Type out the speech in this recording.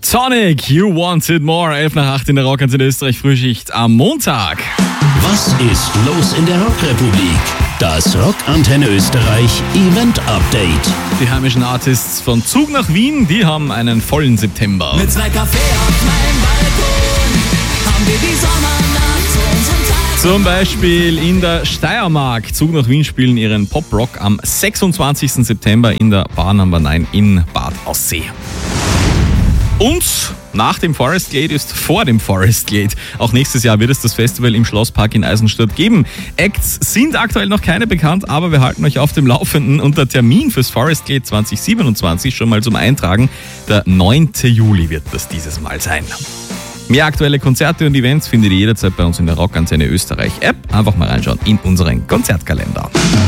Sonic, You Wanted More, 11:08 in der Rockantenne Österreich Frühschicht am Montag. Was ist los in der Rockrepublik? Das Rockantenne Österreich Event Update. Die heimischen Artists von Zug nach Wien, die haben einen vollen September. Mit 2 Kaffee auf meinem Balkon haben wir die Sommernacht zu unserem Tag. Zum Beispiel in der Steiermark. Zug nach Wien spielen ihren Pop-Rock am 26. September in der Bar Number 9 in Bad Aussee. Und nach dem Forest Gate ist vor dem Forest Gate. Auch nächstes Jahr wird es das Festival im Schlosspark in Eisenstadt geben. Acts sind aktuell noch keine bekannt, aber wir halten euch auf dem Laufenden. Und der Termin fürs Forest Gate 2027 schon mal zum Eintragen. Der 9. Juli wird das dieses Mal sein. Mehr aktuelle Konzerte und Events findet ihr jederzeit bei uns in der Rockantenne Österreich App. Einfach mal reinschauen in unseren Konzertkalender.